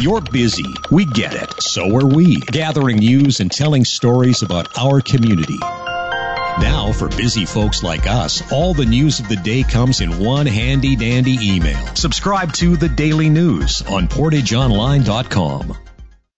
You're busy. We get it. So are we. Gathering news and telling stories about our community. Now, for busy folks like us, all the news of the day comes in one handy-dandy email. Subscribe to The Daily News on PortageOnline.com.